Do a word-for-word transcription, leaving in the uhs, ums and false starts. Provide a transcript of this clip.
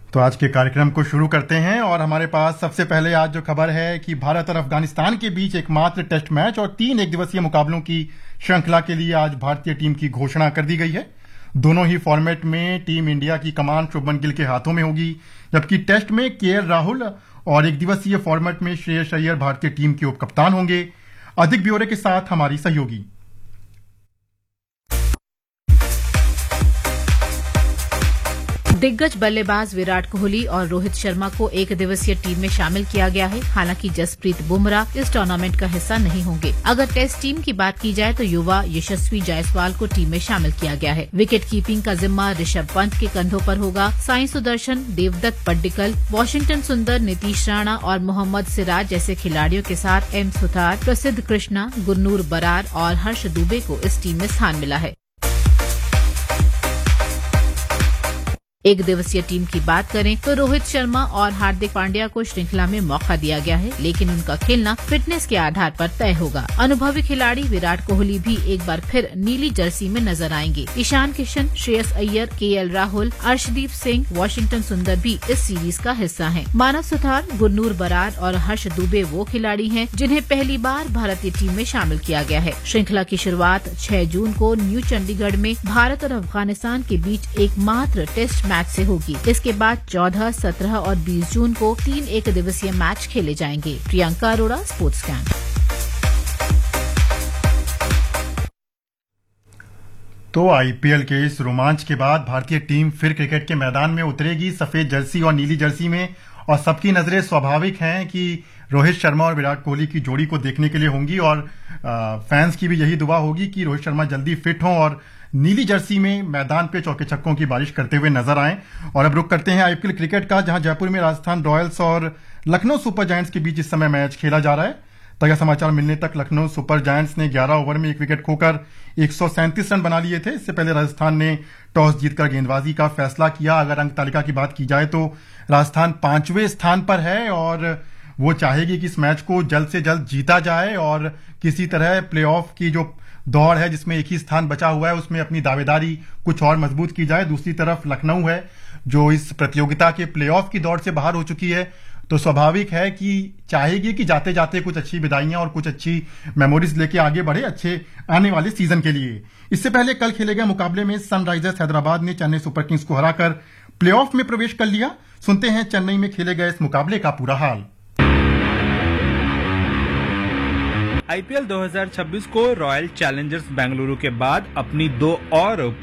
तो आज के कार्यक्रम को शुरू करते हैं और हमारे पास सबसे पहले आज जो खबर है कि भारत और अफगानिस्तान के बीच एकमात्र टेस्ट मैच और तीन एक दिवसीय मुकाबलों की श्रृंखला के लिए आज भारतीय टीम की घोषणा कर दी गई है। दोनों ही फॉर्मेट में टीम इंडिया की कमान शुभमन गिल के हाथों में होगी, जबकि टेस्ट में केएल राहुल और एक दिवसीय फॉर्मेट में श्रेयस अय्यर भारतीय टीम के उपकप्तान होंगे। अधिक ब्यौरे के साथ हमारी सहयोगी। दिग्गज बल्लेबाज विराट कोहली और रोहित शर्मा को एक दिवसीय टीम में शामिल किया गया है। हालांकि जसप्रीत बुमराह इस टूर्नामेंट का हिस्सा नहीं होंगे। अगर टेस्ट टीम की बात की जाए तो युवा यशस्वी जायसवाल को टीम में शामिल किया गया है। विकेट कीपिंग का जिम्मा ऋषभ पंत के कंधों पर होगा। साई सुदर्शन, देवदत्त पड्डीकल, वॉशिंगटन सुंदर, नीतीश राणा और मोहम्मद सिराज जैसे खिलाड़ियों के साथ एम सुथार, प्रसिद्ध कृष्णा, गुरनूर बरार और हर्ष दुबे को इस टीम में स्थान मिला है। एक दिवसीय टीम की बात करें तो रोहित शर्मा और हार्दिक पांड्या को श्रृंखला में मौका दिया गया है, लेकिन उनका खेलना फिटनेस के आधार पर तय होगा। अनुभवी खिलाड़ी विराट कोहली भी एक बार फिर नीली जर्सी में नजर आएंगे। ईशान किशन, श्रेयस अय्यर, केएल राहुल, अर्शदीप सिंह, वॉशिंगटन सुंदर भी इस सीरीज का हिस्सा हैं। मानव सुथार, गुरनूर बरार और हर्ष दुबे वो खिलाड़ी हैं जिन्हें पहली बार भारतीय टीम में शामिल किया गया है। श्रृंखला की शुरुआत छह जून को न्यू चंडीगढ़ में भारत और अफगानिस्तान के बीच एकमात्र टेस्ट मैच से होगी। इसके बाद चौदह, सत्रह और बीस जून को तीन एक दिवसीय मैच खेले जाएंगे। Priyanka Arora, sports camp. तो आईपीएल के इस रोमांच के बाद भारतीय टीम फिर क्रिकेट के मैदान में उतरेगी, सफेद जर्सी और नीली जर्सी में। और सबकी नजरें स्वाभाविक हैं कि रोहित शर्मा और विराट कोहली की जोड़ी को देखने के लिए होंगी और आ, फैंस की भी यही दुआ होगी कि रोहित शर्मा जल्दी फिट हों और नीली जर्सी में मैदान पे चौके छक्कों की बारिश करते हुए नजर आएं। और अब रुक करते हैं आईपीएल क्रिकेट का, जहां जयपुर में राजस्थान रॉयल्स और लखनऊ सुपर जायंट्स के बीच इस समय मैच खेला जा रहा है। ताजा समाचार मिलने तक लखनऊ सुपर जायंट्स ने ग्यारह ओवर में एक विकेट खोकर एक सौ सैंतीस रन बना लिए थे। इससे पहले राजस्थान ने टॉस जीतकर गेंदबाजी का फैसला किया। अगर अंक तालिका की बात की जाए तो राजस्थान पांचवें स्थान पर है और वो चाहेगी कि इस मैच को जल्द से जल्द जीता जाए और किसी तरह प्लेऑफ की जो दौड़ है जिसमें एक ही स्थान बचा हुआ है उसमें अपनी दावेदारी कुछ और मजबूत की जाए। दूसरी तरफ लखनऊ है जो इस प्रतियोगिता के प्लेऑफ की दौड़ से बाहर हो चुकी है, तो स्वाभाविक है कि चाहेगी कि जाते जाते कुछ अच्छी विदाइयां और कुछ अच्छी मेमोरीज लेके आगे बढ़े अच्छे आने वाले सीजन के लिए। इससे पहले कल खेले गए मुकाबले में सनराइजर्स हैदराबाद ने चेन्नई सुपर किंग्स को हराकर प्लेऑफ में प्रवेश कर लिया। सुनते हैं चेन्नई में खेले गए इस मुकाबले का पूरा हाल। आईपीएल दो हज़ार छब्बीस को रॉयल चैलेंजर्स बेंगलुरु के बाद अपनी दो और